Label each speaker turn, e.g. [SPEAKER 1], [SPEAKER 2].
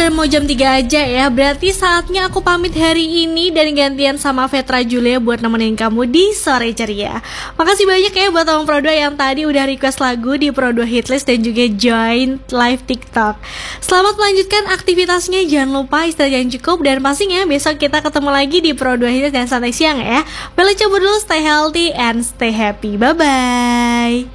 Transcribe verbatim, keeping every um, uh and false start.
[SPEAKER 1] udah mau jam tiga aja ya. Berarti saatnya aku pamit hari ini dan gantian sama Vetra Julia buat nemenin kamu di Sore Ceria. Makasih banyak ya buat Om Pro dua yang tadi udah request lagu di Pro dua Hitlist dan juga join live TikTok. Selamat melanjutkan aktivitasnya, jangan lupa istirahat yang cukup, dan pastinya besok kita ketemu lagi di Pro dua Hitlist dan Santai Siang ya. Bella cabut dulu, stay healthy and stay happy. Bye bye.